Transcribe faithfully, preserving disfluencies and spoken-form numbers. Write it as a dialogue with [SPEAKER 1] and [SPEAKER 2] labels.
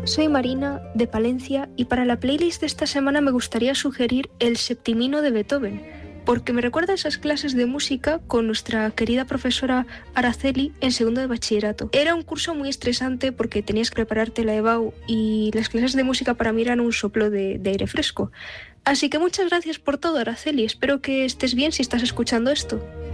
[SPEAKER 1] Soy Marina, de Palencia, y para la playlist de esta semana me gustaría sugerir El Septimino de Beethoven, porque me recuerda a esas clases de música con nuestra querida profesora Araceli en segundo de bachillerato. Era un curso muy estresante porque tenías que prepararte la EBAU y las clases de música para mí eran un soplo de, de aire fresco. Así que muchas gracias por todo, Araceli. Espero que estés bien si estás escuchando esto.